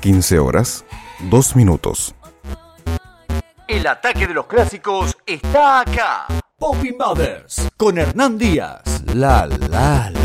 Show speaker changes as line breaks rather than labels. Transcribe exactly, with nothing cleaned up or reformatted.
quince horas, dos minutos.
El ataque de los clásicos está acá.
Popping Brothers con Hernán Díaz. La la la.